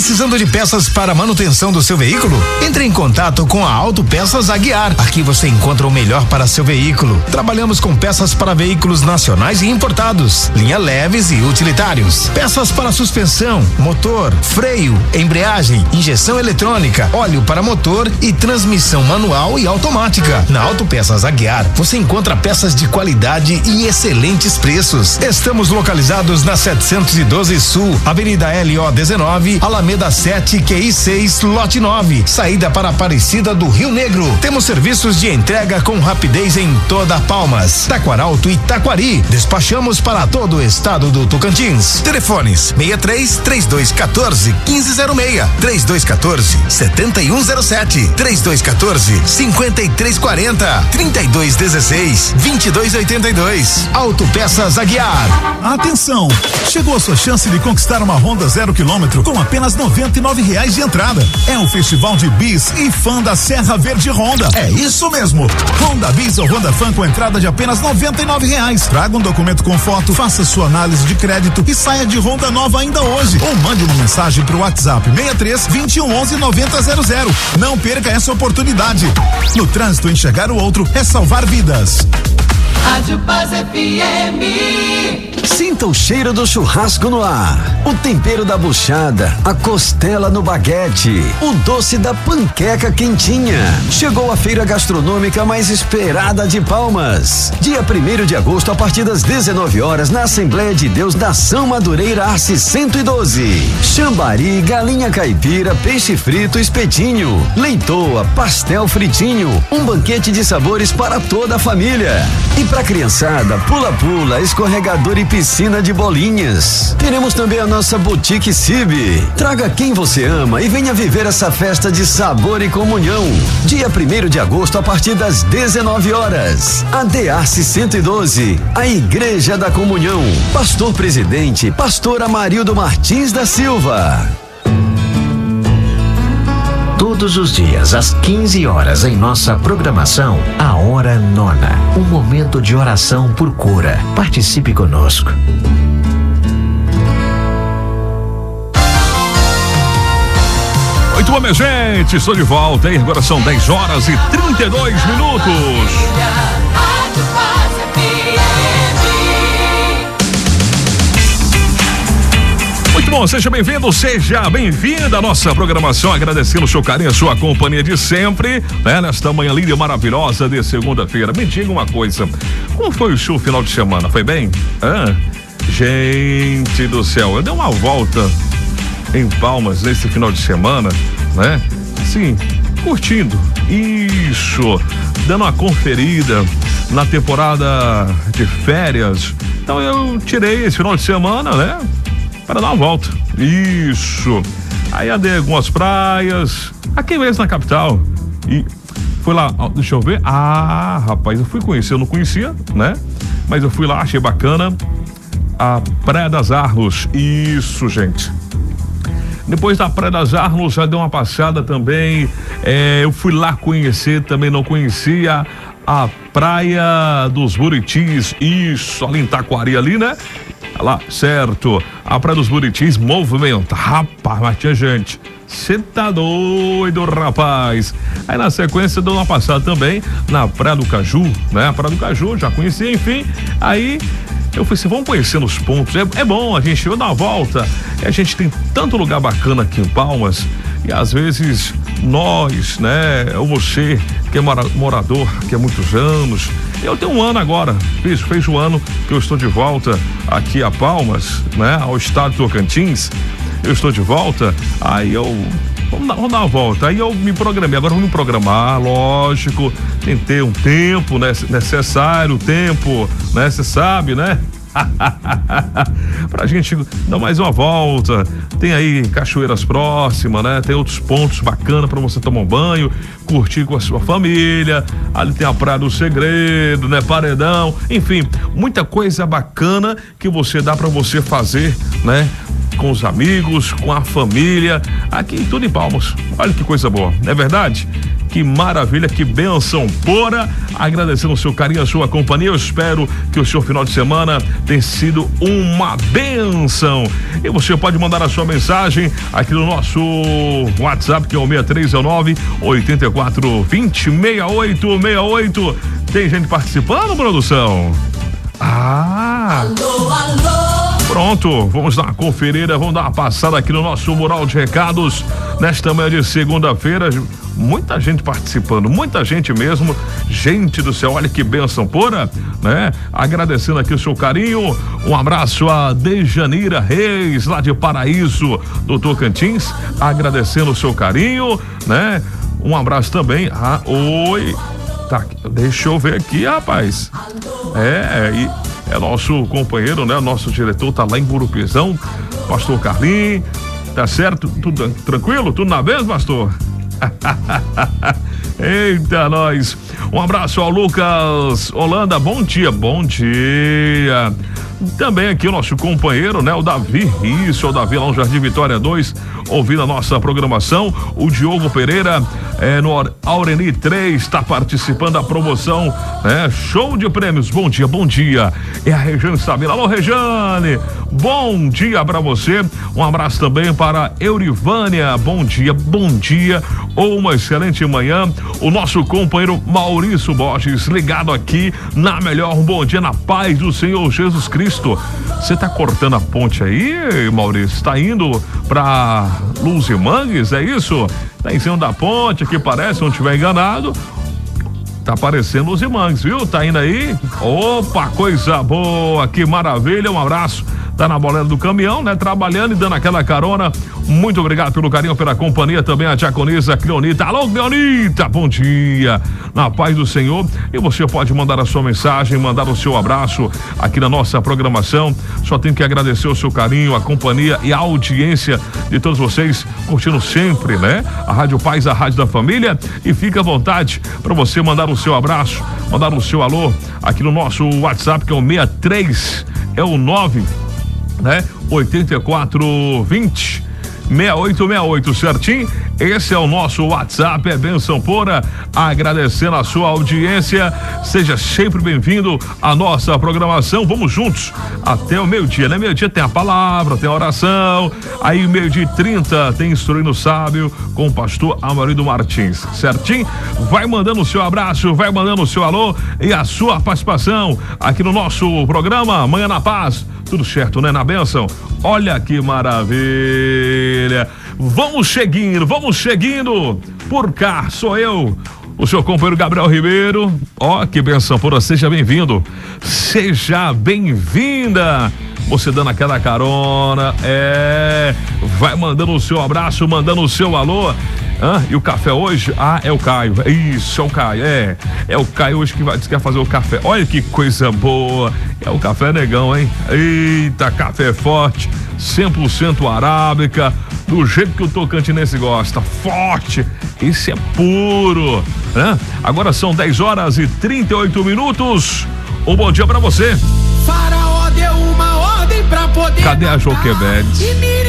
Precisando de peças para manutenção do seu veículo? Entre em contato com a Autopeças Aguiar. Aqui você encontra o melhor para seu veículo. Trabalhamos com peças para veículos nacionais e importados, linha leves e utilitários, peças para suspensão, motor, freio, embreagem, injeção eletrônica, óleo para motor e transmissão manual e automática. Na Autopeças Aguiar, você encontra peças de qualidade e excelentes preços. Estamos localizados na 712 Sul, Avenida LO 19, Alameda 7, QI 6, lote 9, saída para Aparecida do Rio Negro. Temos serviços de entrega com rapidez em toda Palmas, Taquaralto e Taquari. Despachamos para todo o estado do Tocantins. Telefones 63 3214 1506, 3214 7107, 3214 5340, 3216 2282. Autopeças Aguiar. Atenção! Chegou a sua chance de conquistar uma Honda 0 km com apenas R$99 de entrada. É o Festival de Bis e Fã da Serra Verde Honda. É isso mesmo! Honda Bis ou Honda Fan com entrada de apenas R$99. Traga um documento com foto, faça sua análise de crédito e saia de Honda nova ainda hoje. Ou mande uma mensagem pro WhatsApp 63 21 11 9000. Não perca essa oportunidade. No trânsito, enxergar o outro é salvar vidas. Rádio Paz FM. Sinta o cheiro do churrasco no ar, o tempero da buchada, a costela no baguete, o doce da panqueca quentinha. Chegou a feira gastronômica mais esperada de Palmas. Dia 1º de agosto, a partir das 19 horas, na Assembleia de Deus da São Madureira, Arce 112. Chambari, galinha caipira, peixe frito, espetinho, leitoa, pastel fritinho, um banquete de sabores para toda a família. E pra criançada, pula-pula, escorregador e piscina de bolinhas. Teremos também a nossa Boutique Cibe. Traga quem você ama e venha viver essa festa de sabor e comunhão. Dia 1º de agosto, a partir das 19 horas. ADARCE 112, a Igreja da Comunhão. Pastor Presidente, Pastor Amarildo Martins da Silva. Todos os dias, às 15 horas, em nossa programação, a Hora Nona. Um momento de oração por cura. Participe conosco. Muito bom, minha gente. Estou de volta, hein? Agora são 10 horas e 32 minutos. Muito bom, seja bem-vindo, seja bem-vinda à nossa programação, agradecendo o seu carinho, a sua companhia de sempre, né? Nesta manhã linda e maravilhosa de segunda-feira. Me diga uma coisa, como foi o seu final de semana? Foi bem? Gente do céu, eu dei uma volta em Palmas nesse final de semana, né? Assim, curtindo, isso, dando uma conferida na temporada de férias. Então eu tirei esse final de semana, né? Para dar uma volta. Isso. Aí andei algumas praias, aqui mesmo na capital. E fui lá, deixa eu ver. Ah, rapaz, eu fui conhecer, eu não conhecia, né? Mas eu fui lá, achei bacana. A Praia das Arnos. Isso, gente. Depois da Praia das Arnos, já dei uma passada também. Eu fui lá conhecer, também não conhecia a Praia dos Buritis. Isso, ali em Taquari, ali, né? Lá, certo, a Praia dos Buritis movimenta, rapaz, mas tinha gente, cê tá doido, rapaz. Aí na sequência dou uma passada também na Praia do Caju, né? A Praia do Caju, já conheci, enfim, aí eu falei assim, vamos conhecendo os pontos, é bom, a gente vai dar uma volta, e a gente tem tanto lugar bacana aqui em Palmas, e às vezes nós, né, ou você que é morador aqui há muitos anos, eu tenho um ano agora, fez um ano que eu estou de volta aqui a Palmas, né, ao estado de Tocantins, eu estou de volta, aí vamos dar uma volta, aí eu me programei, agora vou me programar, lógico, tem que ter um tempo, né, necessário, tempo, né, você sabe, né? Pra gente dar mais uma volta. Tem aí cachoeiras próximas, né? Tem outros pontos bacanas pra você tomar um banho, curtir com a sua família. Ali tem a Praia do Segredo, né? Paredão, enfim, muita coisa bacana que você dá pra você fazer, né? com os amigos, com a família, aqui em tudo em Palmas. Olha que coisa boa, não é verdade? Que maravilha, que bênção pura. Agradecendo o seu carinho, a sua companhia. Eu espero que o seu final de semana tenha sido uma bênção. E você pode mandar a sua mensagem aqui no nosso WhatsApp, que é o 6319-8420-6868. Tem gente participando, produção? Alô, alô. Pronto, vamos dar uma conferida, vamos dar uma passada aqui no nosso mural de recados nesta manhã de segunda-feira. Muita gente participando, muita gente mesmo. Gente do céu, olha que bênção pura, né? Agradecendo aqui o seu carinho. Um abraço a Dejanira Reis, lá de Paraíso, do Tocantins, agradecendo o seu carinho, né? Um abraço também. Oi. Tá, deixa eu ver aqui, rapaz. É nosso companheiro, né? Nosso diretor tá lá em Burupizão, pastor Carlinhos, tá certo? Tudo tranquilo? Tudo na vez, pastor? Eita, nós. Um abraço ao Lucas Holanda, bom dia. Também aqui o nosso companheiro, né? O Davi, isso, o Davi lá no Jardim Vitória 2, ouvindo a nossa programação. O Diogo Pereira, no Aureni 3, está participando da promoção, né? Show de prêmios, bom dia. É a Rejane Sabina. Alô, Rejane, bom dia pra você. Um abraço também para Eurivânia, bom dia, ou uma excelente manhã. O nosso companheiro Maurício Borges, ligado aqui na melhor, um bom dia na paz do Senhor Jesus Cristo. Você tá cortando a ponte aí, Maurício? Tá indo pra Luz e Mangues, é isso? Tá em cima da ponte, que parece, se não estiver enganado. Tá aparecendo Luz e Mangues, viu? Tá indo aí? Opa, coisa boa, que maravilha, um abraço. Tá na boleira do caminhão, né? Trabalhando e dando aquela carona. Muito obrigado pelo carinho, pela companhia. Também a diaconisa Cleonita. Alô, Cleonita, bom dia. Na paz do Senhor. E você pode mandar a sua mensagem, mandar o seu abraço aqui na nossa programação. Só tenho que agradecer o seu carinho, a companhia e a audiência de todos vocês, curtindo sempre, né? A Rádio Paz, a Rádio da Família. E fica à vontade para você mandar o seu abraço, mandar o seu alô aqui no nosso WhatsApp, que é o 63, é o 9, né? 8420-6868, certinho? Esse é o nosso WhatsApp, é bênção pura, agradecendo a sua audiência. Seja sempre bem-vindo à nossa programação. Vamos juntos até o meio-dia, né? Meio-dia tem a palavra, tem a oração. Aí, 12h30, tem Instruindo Sábio com o pastor Amarildo Martins, certinho? Vai mandando o seu abraço, vai mandando o seu alô e a sua participação aqui no nosso programa Manhã na Paz. Tudo certo, né? Na bênção. Olha que maravilha. Vamos seguindo. Por cá, sou eu, o seu companheiro Gabriel Ribeiro. Ó, que bênção pura. Seja bem-vindo. Seja bem-vinda. Você dando aquela carona. Vai mandando o seu abraço, mandando o seu alô. E o café hoje? É o Caio. Isso, é o Caio. É o Caio hoje que quer fazer o café. Olha que coisa boa. É o café negão, hein? Eita, café forte, 100% arábica, do jeito que o tocantinense gosta. Forte. Esse é puro, né? Agora são 10h38. Um bom dia pra você. Faraó deu uma ordem pra poder. Cadê a Joquebede?